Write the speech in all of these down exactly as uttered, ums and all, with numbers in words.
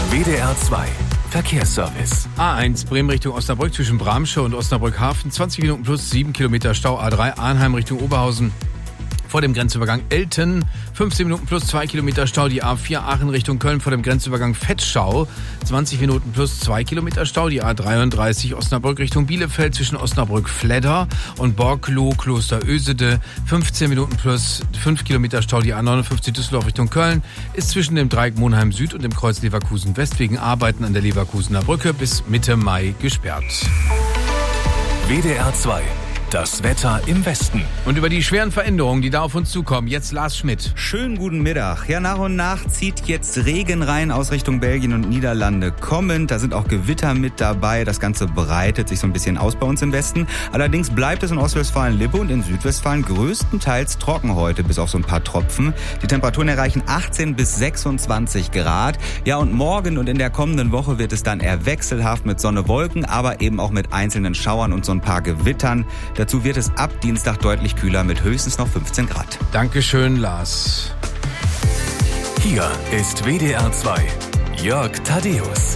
W D R zwei Verkehrsservice. A eins Bremen Richtung Osnabrück zwischen Bramsche und Osnabrück Hafen. zwanzig Minuten plus sieben Kilometer Stau. A drei Arnheim Richtung Oberhausen vor dem Grenzübergang Elten. fünfzehn Minuten plus zwei Kilometer Stau. Die A vier Aachen Richtung Köln vor dem Grenzübergang Vetschau. zwanzig Minuten plus zwei Kilometer Stau. Die A dreiunddreißig Osnabrück Richtung Bielefeld zwischen Osnabrück-Fledder und Borkloh Klosterösede. fünfzehn Minuten plus fünf Kilometer Stau. Die A neunundfünfzig Düsseldorf Richtung Köln ist zwischen dem Dreieck Monheim Süd und dem Kreuz Leverkusen West wegen Arbeiten an der Leverkusener Brücke bis Mitte Mai gesperrt. W D R zwei. Das Wetter im Westen. Und über die schweren Veränderungen, die da auf uns zukommen, jetzt Lars Schmidt. Schönen guten Mittag. Ja, nach und nach zieht jetzt Regen rein aus Richtung Belgien und Niederlande kommend. Da sind auch Gewitter mit dabei. Das Ganze breitet sich so ein bisschen aus bei uns im Westen. Allerdings bleibt es in Ostwestfalen-Lippe und in Südwestfalen größtenteils trocken heute, bis auf so ein paar Tropfen. Die Temperaturen erreichen achtzehn bis sechsundzwanzig Grad. Ja, und morgen und in der kommenden Woche wird es dann eher wechselhaft mit Sonne, Wolken, aber eben auch mit einzelnen Schauern und so ein paar Gewittern. Dazu wird es ab Dienstag deutlich kühler mit höchstens noch fünfzehn Grad. Dankeschön, Lars. Hier ist W D R zwei. Jörg Thaddeus.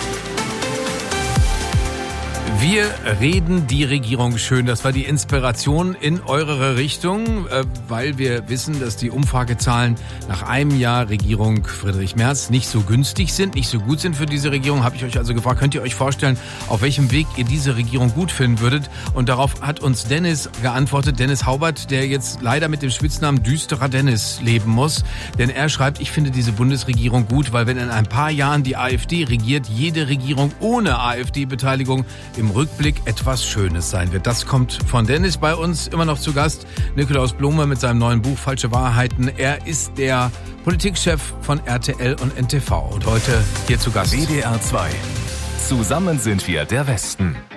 Wir reden die Regierung schön. Das war die Inspiration in eure Richtung, weil wir wissen, dass die Umfragezahlen nach einem Jahr Regierung Friedrich Merz nicht so günstig sind, nicht so gut sind für diese Regierung. Habe ich euch also gefragt, könnt ihr euch vorstellen, auf welchem Weg ihr diese Regierung gut finden würdet? Und darauf hat uns Dennis geantwortet, Dennis Haubert, der jetzt leider mit dem Spitznamen Düsterer Dennis leben muss. Denn er schreibt, ich finde diese Bundesregierung gut, weil wenn in ein paar Jahren die AfD regiert, jede Regierung ohne AfD-Beteiligung im Rückblick etwas Schönes sein wird. Das kommt von Dennis. Bei uns immer noch zu Gast Nikolaus Blome mit seinem neuen Buch Falsche Wahrheiten. Er ist der Politikchef von R T L und N T V und heute hier zu Gast. W D R zwei. Zusammen sind wir der Westen.